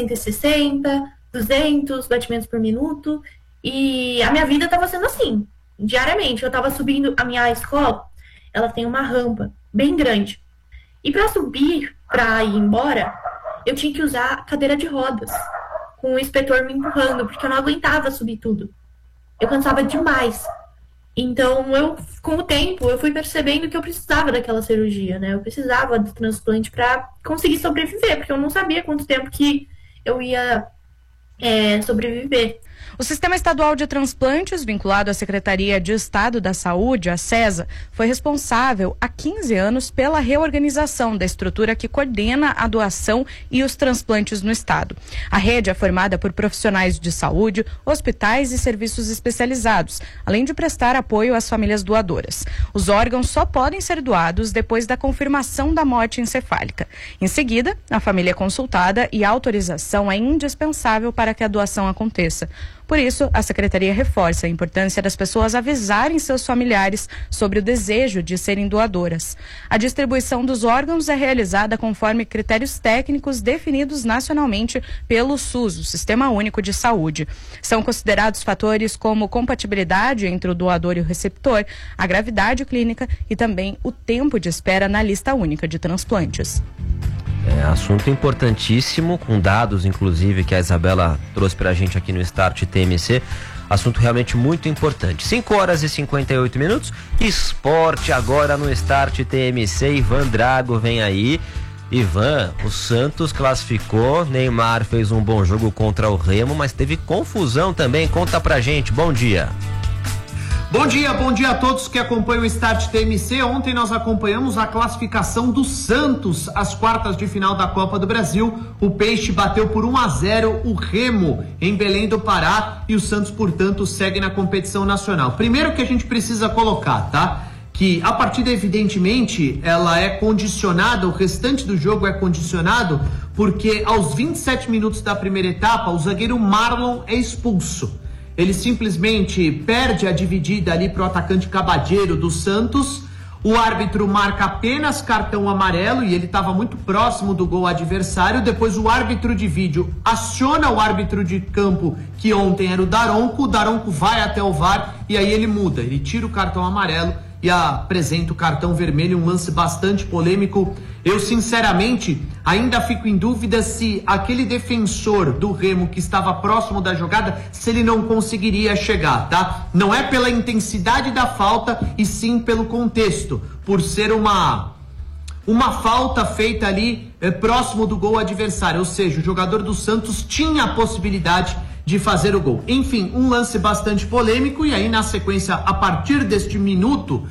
160, 200 batimentos por minuto. E a minha vida estava sendo assim, diariamente. Eu estava subindo, a minha escola, ela tem uma rampa bem grande. E para subir, para ir embora, eu tinha que usar cadeira de rodas, com o inspetor me empurrando, porque eu não aguentava subir tudo. Eu cansava demais. Então, com o tempo, eu fui percebendo que eu precisava daquela cirurgia, né? Eu precisava do transplante para conseguir sobreviver, porque eu não sabia quanto tempo que eu ia sobreviver. O Sistema Estadual de Transplantes, vinculado à Secretaria de Estado da Saúde, a SESA, foi responsável há 15 anos pela reorganização da estrutura que coordena a doação e os transplantes no estado. A rede é formada por profissionais de saúde, hospitais e serviços especializados, além de prestar apoio às famílias doadoras. Os órgãos só podem ser doados depois da confirmação da morte encefálica. Em seguida, a família é consultada e a autorização é indispensável para que a doação aconteça. Por isso, a Secretaria reforça a importância das pessoas avisarem seus familiares sobre o desejo de serem doadoras. A distribuição dos órgãos é realizada conforme critérios técnicos definidos nacionalmente pelo SUS, o Sistema Único de Saúde. São considerados fatores como compatibilidade entre o doador e o receptor, a gravidade clínica e também o tempo de espera na lista única de transplantes. Assunto importantíssimo, com dados inclusive que a Isabela trouxe pra gente aqui no Start TMC. Assunto realmente muito importante. 5 horas e 58 minutos. Esporte agora no Start TMC. Ivan Drago vem aí. Ivan, o Santos classificou, Neymar fez um bom jogo contra o Remo, mas teve confusão também. Conta pra gente, bom dia. Bom dia a todos que acompanham o Start TMC. Ontem nós acompanhamos a classificação do Santos às quartas de final da Copa do Brasil. O Peixe bateu por 1-0 o Remo em Belém do Pará e o Santos, portanto, segue na competição nacional. Primeiro que a gente precisa colocar, tá? Que a partida, evidentemente, ela é condicionada, o restante do jogo é condicionado, porque aos 27 minutos da primeira etapa, o zagueiro Marlon é expulso. Ele simplesmente perde a dividida ali para o atacante Cabadeiro do Santos. O árbitro marca apenas cartão amarelo e ele estava muito próximo do gol adversário. Depois o árbitro de vídeo aciona o árbitro de campo, que ontem era o Daronco vai até o VAR e aí ele muda, ele tira o cartão amarelo e apresenta o cartão vermelho, um lance bastante polêmico. Eu, sinceramente, ainda fico em dúvida se aquele defensor do Remo que estava próximo da jogada, se ele não conseguiria chegar, tá? Não é pela intensidade da falta, e sim pelo contexto, por ser uma falta feita ali próximo do gol adversário, ou seja, o jogador do Santos tinha a possibilidade de fazer o gol. Enfim, um lance bastante polêmico, e aí na sequência, a partir deste minuto,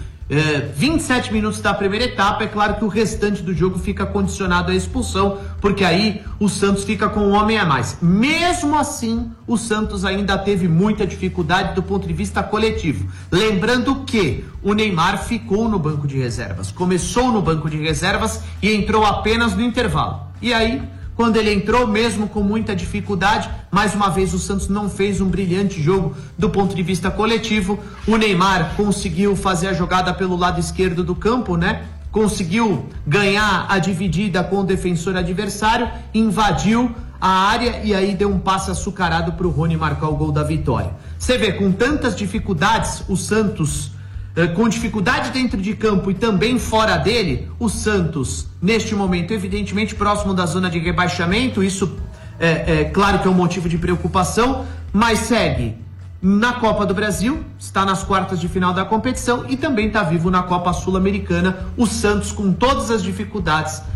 27 minutos da primeira etapa, é claro que o restante do jogo fica condicionado à expulsão, porque aí o Santos fica com um homem a mais. Mesmo assim, o Santos ainda teve muita dificuldade do ponto de vista coletivo. Lembrando que o Neymar ficou no banco de reservas, começou no banco de reservas e entrou apenas no intervalo. E aí, quando ele entrou, mesmo com muita dificuldade, mais uma vez o Santos não fez um brilhante jogo do ponto de vista coletivo. O Neymar conseguiu fazer a jogada pelo lado esquerdo do campo, né? Conseguiu ganhar a dividida com o defensor adversário, invadiu a área e aí deu um passe açucarado para o Rony marcar o gol da vitória. Você vê, com tantas dificuldades, o Santos, com dificuldade dentro de campo e também fora dele, o Santos, neste momento, evidentemente próximo da zona de rebaixamento. Isso é claro que é um motivo de preocupação, mas segue na Copa do Brasil, está nas quartas de final da competição e também está vivo na Copa Sul-Americana. O Santos, com todas as dificuldades,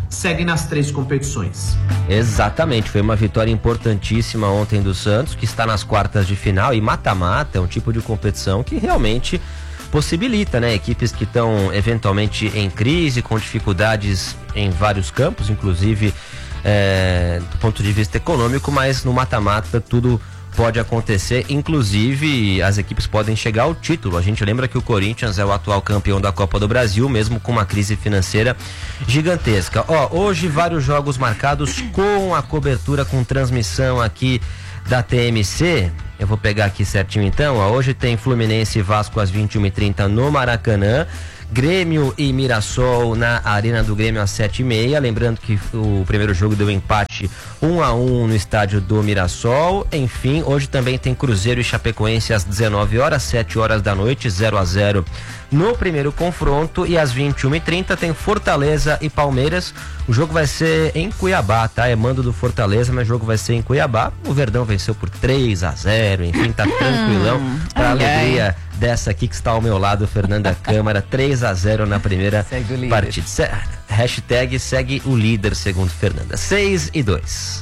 segue nas 3 competições. Exatamente, foi uma vitória importantíssima ontem do Santos, que está nas quartas de final, e mata-mata é um tipo de competição que realmente possibilita, né, equipes que estão eventualmente em crise, com dificuldades em vários campos, inclusive do ponto de vista econômico, mas no mata-mata tudo pode acontecer, inclusive as equipes podem chegar ao título. A gente lembra que o Corinthians é o atual campeão da Copa do Brasil, mesmo com uma crise financeira gigantesca. Hoje vários jogos marcados com a cobertura, com transmissão aqui da TMC. Eu vou pegar aqui certinho então. Hoje tem Fluminense e Vasco às 21h30 no Maracanã. Grêmio e Mirassol na Arena do Grêmio às 7h30. Lembrando que o primeiro jogo deu empate 1-1 no estádio do Mirassol. Enfim, hoje também tem Cruzeiro e Chapecoense às 19h, 7h da noite, 0-0 no primeiro confronto. E às 21h30 tem Fortaleza e Palmeiras. O jogo vai ser em Cuiabá, tá? É mando do Fortaleza, mas o jogo vai ser em Cuiabá. O Verdão venceu por 3-0, enfim, tá tranquilão. Pra alegria dessa aqui que está ao meu lado, Fernanda Câmara, 3-0 na primeira partida. Hashtag segue o líder, segundo Fernanda. 6-2.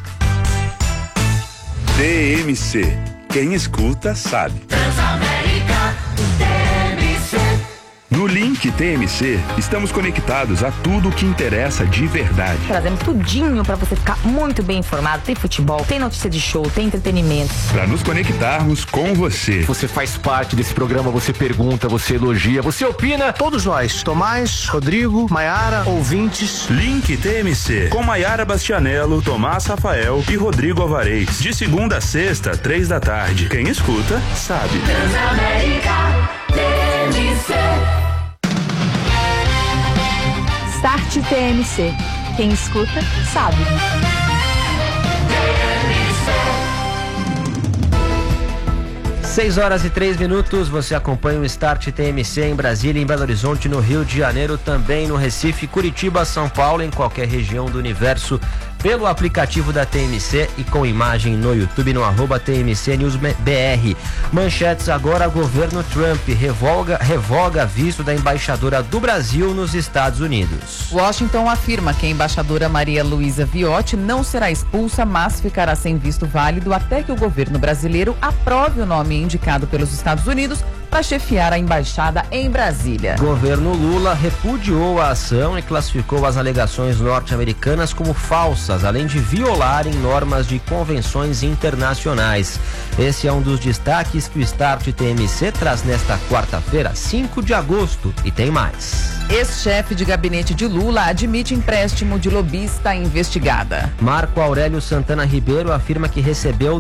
TMC. Quem escuta sabe. Transamérica, TMC. No Link TMC, estamos conectados a tudo o que interessa de verdade. Trazemos tudinho para você ficar muito bem informado. Tem futebol, tem notícia de show, tem entretenimento. Para nos conectarmos com você. Você faz parte desse programa, você pergunta, você elogia, você opina. Todos nós, Tomás, Rodrigo, Maiara, ouvintes. Link TMC, com Maiara Bastianello, Tomás Rafael e Rodrigo Alvarez. De segunda a sexta, 15h. Quem escuta, sabe. Transamérica, TMC. Start TMC. Quem escuta, sabe. 6h03, você acompanha o Start TMC em Brasília, em Belo Horizonte, no Rio de Janeiro, também no Recife, Curitiba, São Paulo, em qualquer região do universo, pelo aplicativo da TMC e com imagem no YouTube, no @TMC News BR. Manchetes agora: governo Trump revoga visto da embaixadora do Brasil nos Estados Unidos. Washington afirma que a embaixadora Maria Luísa Viotti não será expulsa, mas ficará sem visto válido até que o governo brasileiro aprove o nome indicado pelos Estados Unidos para chefiar a embaixada em Brasília. Governo Lula repudiou a ação e classificou as alegações norte-americanas como falsas, além de violarem normas de convenções internacionais. Esse é um dos destaques que o Start TMC traz nesta quarta-feira, 5 de agosto, e tem mais. Ex-chefe de gabinete de Lula admite empréstimo de lobista investigada. Marco Aurélio Santana Ribeiro afirma que recebeu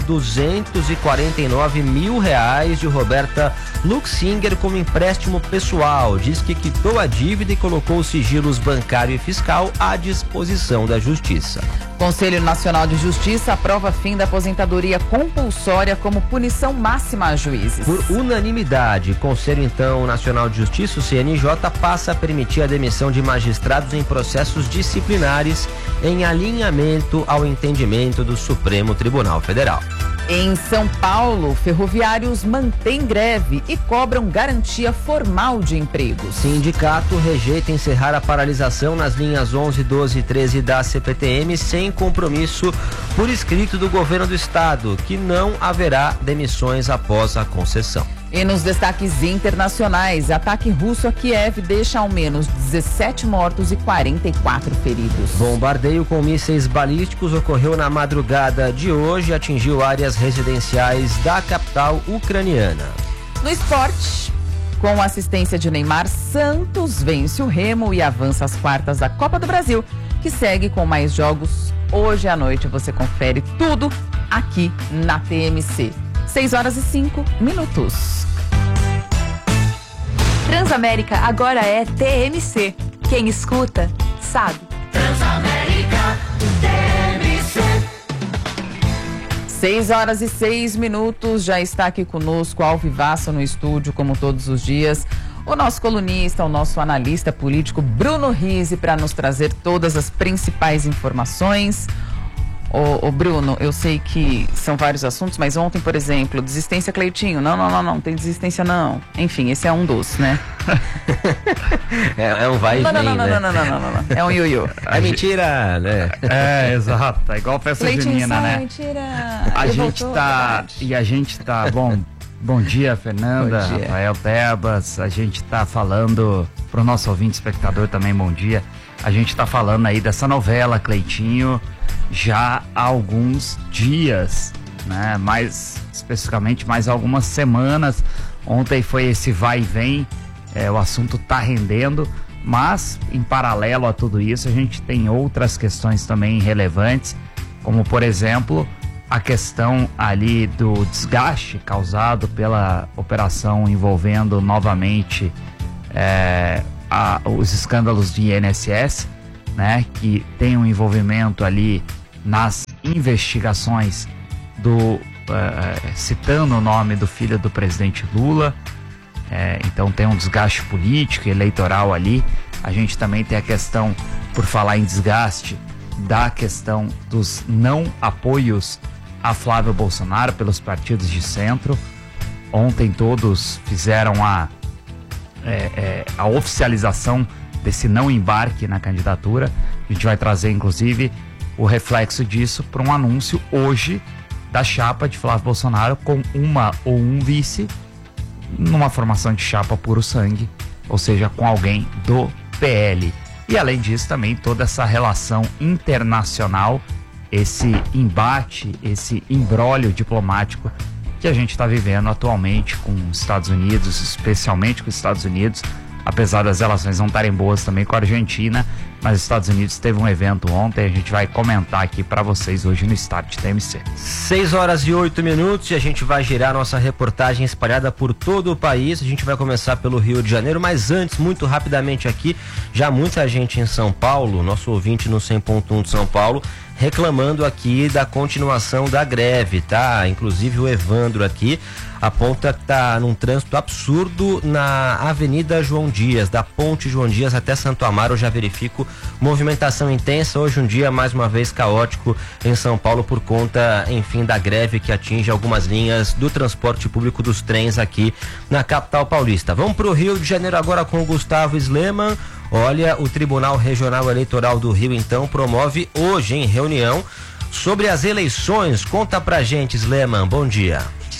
R$249 mil de Roberta Luxinger como empréstimo pessoal. Diz que quitou a dívida e colocou os sigilos bancário e fiscal à disposição da Justiça. Conselho Nacional de Justiça aprova fim da aposentadoria compulsória como punição máxima a juízes. Por unanimidade, o Conselho Nacional de Justiça, o CNJ, passa a permitir a demissão de magistrados em processos disciplinares em alinhamento ao entendimento do Supremo Tribunal Federal. Em São Paulo, ferroviários mantêm greve e cobram garantia formal de empregos. Sindicato rejeita encerrar a paralisação nas linhas 11, 12 e 13 da CPTM sem compromisso por escrito do governo do estado, que não haverá demissões após a concessão. E nos destaques internacionais, ataque russo a Kiev deixa ao menos 17 mortos e 44 feridos. Bombardeio com mísseis balísticos ocorreu na madrugada de hoje e atingiu áreas residenciais da capital ucraniana. No esporte, com assistência de Neymar, Santos vence o Remo e avança às quartas da Copa do Brasil, que segue com mais jogos. Hoje à noite você confere tudo aqui na TMC. 6h05. Transamérica agora é TMC. Quem escuta, sabe. Transamérica, TMC. 6h06. Já está aqui conosco, ao vivaço no estúdio, como todos os dias, o nosso colunista, o nosso analista político Bruno Rizzi, para nos trazer todas as principais informações. Ô Bruno, eu sei que são vários assuntos, mas ontem, por exemplo, desistência Cleitinho. Não tem desistência não. Enfim, esse é um dos, né? É um vai e vem, Não. É um ioiô. É mentira, né? Exato. É igual festa junina, né? Mentira. A gente tá, bom dia, Fernanda, Bom dia. Rafael Tebas. A gente tá falando pro nosso ouvinte espectador também, bom dia. A gente tá falando aí dessa novela, Cleitinho, já há alguns dias, né? Mais especificamente, mais algumas semanas. Ontem foi esse vai e vem, o assunto tá rendendo, mas em paralelo a tudo isso, a gente tem outras questões também relevantes, como por exemplo, a questão ali do desgaste causado pela operação envolvendo novamente os escândalos de INSS, né, que tem um envolvimento ali nas investigações citando o nome do filho do presidente Lula. Então tem um desgaste político e eleitoral ali. A gente também tem a questão, por falar em desgaste, da questão dos não apoios a Flávio Bolsonaro pelos partidos de centro. Ontem todos fizeram a oficialização desse não embarque na candidatura. A gente vai trazer, inclusive, o reflexo disso para um anúncio hoje da chapa de Flávio Bolsonaro com uma ou um vice numa formação de chapa puro sangue, ou seja, com alguém do PL. E além disso também toda essa relação internacional, esse embate, esse imbróglio diplomático que a gente está vivendo atualmente com os Estados Unidos, especialmente com os Estados Unidos, apesar das relações não estarem boas também com a Argentina, mas os Estados Unidos teve um evento ontem, a gente vai comentar aqui para vocês hoje no Start TMC. 6h08 e a gente vai girar nossa reportagem espalhada por todo o país. A gente vai começar pelo Rio de Janeiro, mas antes, muito rapidamente aqui, já muita gente em São Paulo, nosso ouvinte no 100.1 de São Paulo, reclamando aqui da continuação da greve, tá? Inclusive o Evandro aqui aponta que tá num trânsito absurdo na Avenida João Dias, da Ponte João Dias até Santo Amaro. Eu já verifico movimentação intensa, hoje um dia mais uma vez caótico em São Paulo por conta, enfim, da greve que atinge algumas linhas do transporte público dos trens aqui na capital paulista. Vamos pro Rio de Janeiro agora com o Gustavo Sleman. Olha, o Tribunal Regional Eleitoral do Rio, então, promove hoje em reunião sobre as eleições. Conta pra gente, Sleman, bom dia.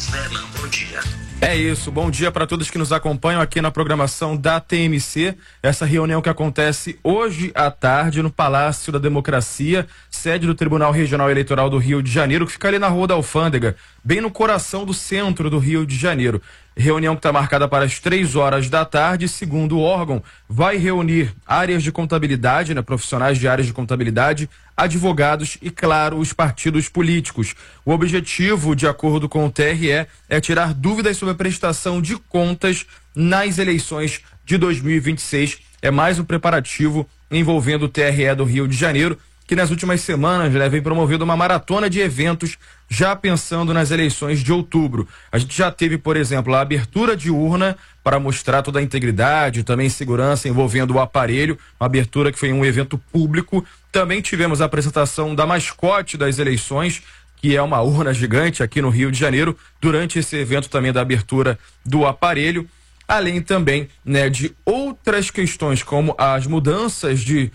É isso, bom dia para todos que nos acompanham aqui na programação da TMC. Essa reunião que acontece hoje à tarde no Palácio da Democracia, sede do Tribunal Regional Eleitoral do Rio de Janeiro, que fica ali na Rua da Alfândega, bem no coração do centro do Rio de Janeiro. Reunião que está marcada para as 3h da tarde, segundo o órgão, vai reunir áreas de contabilidade, né, profissionais de áreas de contabilidade, advogados e, claro, os partidos políticos. O objetivo, de acordo com o TRE, é tirar dúvidas sobre a prestação de contas nas eleições de 2026. É mais um preparativo envolvendo o TRE do Rio de Janeiro, que nas últimas semanas vem promovendo uma maratona de eventos já pensando nas eleições de outubro. A gente já teve, por exemplo, a abertura de urna para mostrar toda a integridade, também segurança envolvendo o aparelho, uma abertura que foi um evento público. Também tivemos a apresentação da mascote das eleições, que é uma urna gigante aqui no Rio de Janeiro, durante esse evento também da abertura do aparelho. Além também, né, de outras questões, como as mudanças de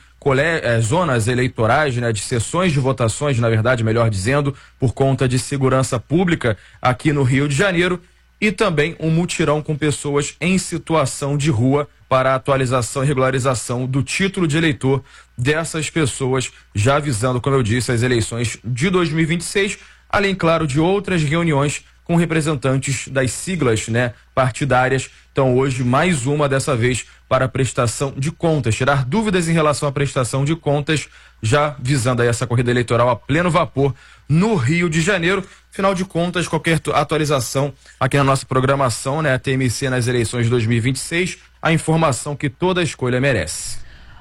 zonas eleitorais, né, de sessões de votações, na verdade, melhor dizendo, por conta de segurança pública aqui no Rio de Janeiro, e também um mutirão com pessoas em situação de rua para a atualização e regularização do título de eleitor dessas pessoas, já visando, como eu disse, as eleições de 2026, além, claro, de outras reuniões com representantes das siglas, né, partidárias. Então, hoje, mais uma dessa vez para a prestação de contas, tirar dúvidas em relação à prestação de contas, já visando aí essa corrida eleitoral a pleno vapor no Rio de Janeiro. Afinal de contas, qualquer atualização aqui na nossa programação, né, a TMC nas eleições de 2026, a informação que toda escolha merece.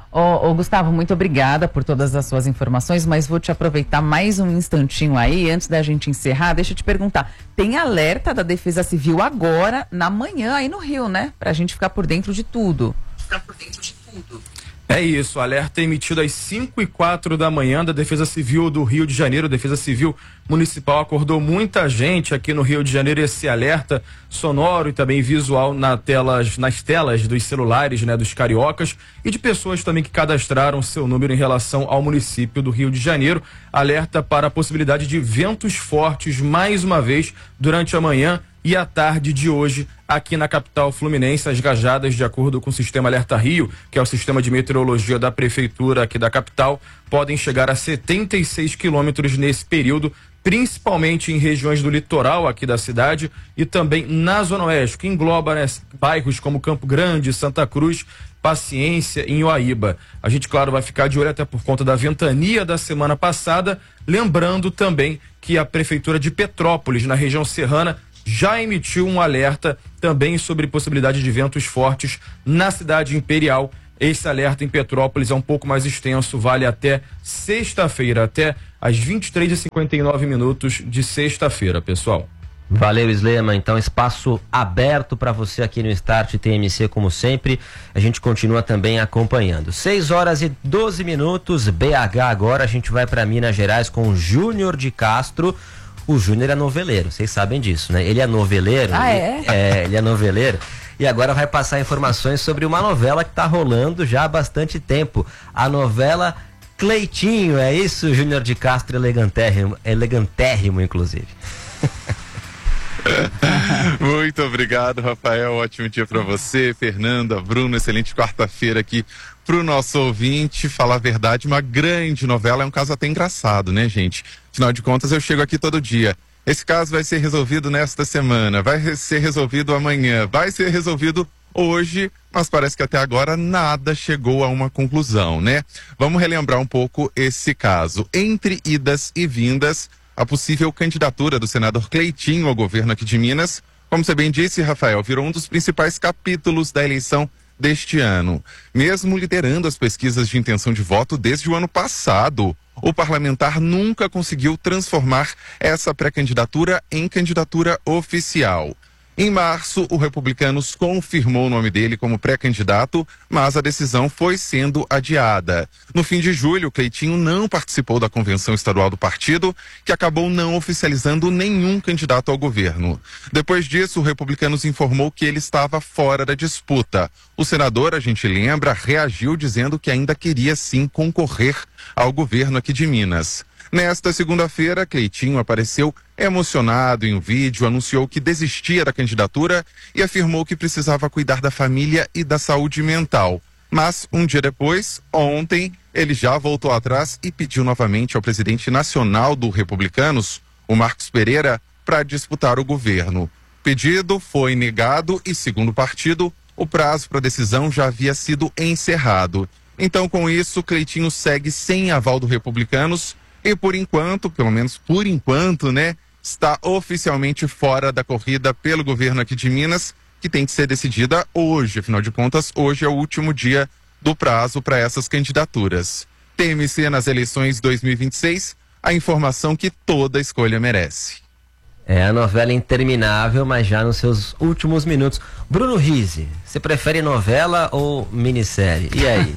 Ô Gustavo, muito obrigada por todas as suas informações, mas vou te aproveitar mais um instantinho aí, antes da gente encerrar, deixa eu te perguntar, tem alerta da Defesa Civil agora, na manhã, aí no Rio, né? Pra gente ficar por dentro de tudo. É isso, alerta emitido às 5h04 da manhã da Defesa Civil do Rio de Janeiro. Defesa Civil Municipal acordou muita gente aqui no Rio de Janeiro. Esse alerta sonoro e também visual nas telas dos celulares, né, dos cariocas e de pessoas também que cadastraram seu número em relação ao município do Rio de Janeiro. Alerta para a possibilidade de ventos fortes mais uma vez durante a manhã e a tarde de hoje aqui na capital fluminense. As rajadas, de acordo com o Sistema Alerta Rio, que é o sistema de meteorologia da prefeitura aqui da capital, podem chegar a 76 quilômetros nesse período, principalmente em regiões do litoral aqui da cidade e também na Zona Oeste, que engloba, né, bairros como Campo Grande, Santa Cruz, Paciência e Uaíba. A gente, claro, vai ficar de olho até por conta da ventania da semana passada, lembrando também que a prefeitura de Petrópolis, na região serrana, já emitiu um alerta também sobre possibilidade de ventos fortes na cidade imperial. Esse alerta em Petrópolis é um pouco mais extenso, vale até sexta-feira, até às 23h59 de sexta-feira, pessoal. Valeu, Slema. Então, espaço aberto para você aqui no Start TMC, como sempre. A gente continua também acompanhando. 6h12, BH agora. A gente vai para Minas Gerais com o Júnior de Castro. O Júnior é noveleiro, vocês sabem disso, né? Ele é noveleiro. Ah, é? Ele é noveleiro. E agora vai passar informações sobre uma novela que tá rolando já há bastante tempo. A novela Cleitinho, é isso, Júnior de Castro, elegantérrimo, inclusive. Muito obrigado, Rafael. Ótimo dia para você, Fernanda, Bruno. Excelente quarta-feira aqui pro nosso ouvinte. Falar a verdade, uma grande novela. É um caso até engraçado, né, gente? Afinal de contas, eu chego aqui todo dia. Esse caso vai ser resolvido nesta semana, vai ser resolvido amanhã, vai ser resolvido hoje, mas parece que até agora nada chegou a uma conclusão, né? Vamos relembrar um pouco esse caso. Entre idas e vindas, a possível candidatura do senador Cleitinho ao governo aqui de Minas, como você bem disse, Rafael, virou um dos principais capítulos da eleição deste ano. Mesmo liderando as pesquisas de intenção de voto desde o ano passado, o parlamentar nunca conseguiu transformar essa pré-candidatura em candidatura oficial. Em março, o Republicanos confirmou o nome dele como pré-candidato, mas a decisão foi sendo adiada. No fim de julho, Cleitinho não participou da convenção estadual do partido, que acabou não oficializando nenhum candidato ao governo. Depois disso, o Republicanos informou que ele estava fora da disputa. O senador, a gente lembra, reagiu dizendo que ainda queria sim concorrer ao governo aqui de Minas. Nesta segunda-feira, Cleitinho apareceu emocionado em um vídeo, anunciou que desistia da candidatura e afirmou que precisava cuidar da família e da saúde mental. Mas, um dia depois, ontem, ele já voltou atrás e pediu novamente ao presidente nacional do Republicanos, o Marcos Pereira, para disputar o governo. O pedido foi negado e, segundo o partido, o prazo para decisão já havia sido encerrado. Então, com isso, Cleitinho segue sem aval do Republicanos e, por enquanto, pelo menos por enquanto, né, está oficialmente fora da corrida pelo governo aqui de Minas, que tem que ser decidida hoje. Afinal de contas, hoje é o último dia do prazo para essas candidaturas. TMC nas eleições 2026, a informação que toda escolha merece. É a novela interminável, mas já nos seus últimos minutos. Bruno Rizzi, você prefere novela ou minissérie? E aí?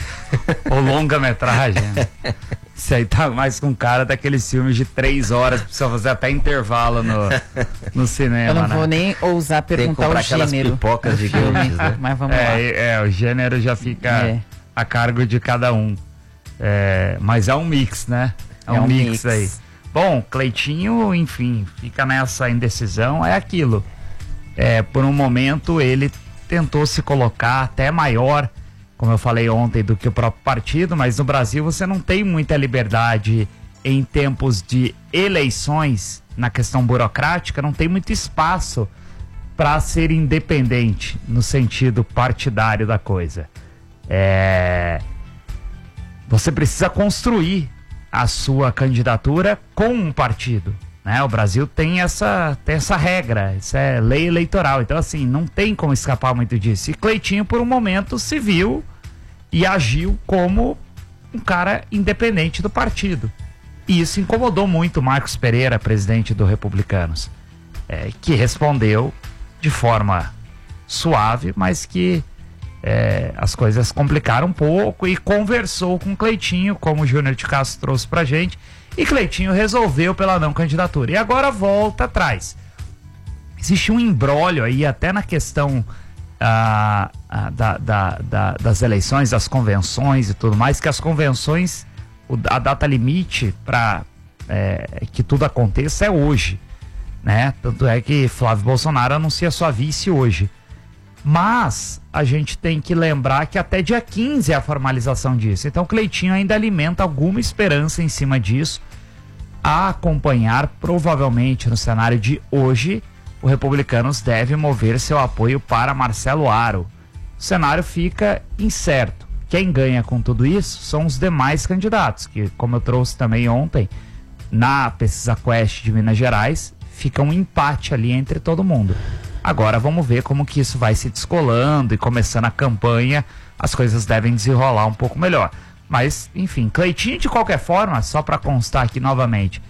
Ou longa-metragem. Isso aí tá mais com cara daqueles filmes de 3 horas, precisa fazer até intervalo no cinema. Eu não vou nem ousar perguntar o gênero. Pipocas gigantes, né? Mas vamos lá. O gênero já fica a cargo de cada um. Mas é um mix, né? É um mix aí. Bom, Cleitinho, enfim, fica nessa indecisão, é aquilo. Por um momento ele tentou se colocar até maior, como eu falei ontem, do que o próprio partido, mas no Brasil você não tem muita liberdade em tempos de eleições, na questão burocrática, não tem muito espaço para ser independente no sentido partidário da coisa. Você precisa construir a sua candidatura com um partido, né? O Brasil tem essa regra, isso é lei eleitoral, então assim, não tem como escapar muito disso. E Cleitinho, por um momento, se viu e agiu como um cara independente do partido. E isso incomodou muito Marcos Pereira, presidente do Republicanos, que respondeu de forma suave, mas que as coisas complicaram um pouco e conversou com o Cleitinho, como o Júnior de Castro trouxe pra gente, e Cleitinho resolveu pela não candidatura. E agora volta atrás. Existe um imbróglio aí até na questão das eleições, das convenções e tudo mais, que as convenções, a data limite para que tudo aconteça é hoje, né? Tanto é que Flávio Bolsonaro anuncia sua vice hoje. Mas a gente tem que lembrar que até dia 15 é a formalização disso. Então o Cleitinho ainda alimenta alguma esperança em cima disso, a acompanhar. Provavelmente no cenário de hoje, o Republicanos deve mover seu apoio para Marcelo Aro. O cenário fica incerto. Quem ganha com tudo isso são os demais candidatos, que, como eu trouxe também ontem, na Pesquisa Quest de Minas Gerais, fica um empate ali entre todo mundo. Agora vamos ver como que isso vai se descolando e começando a campanha, as coisas devem desenrolar um pouco melhor. Mas, enfim, Cleitinho, de qualquer forma, só para constar aqui novamente,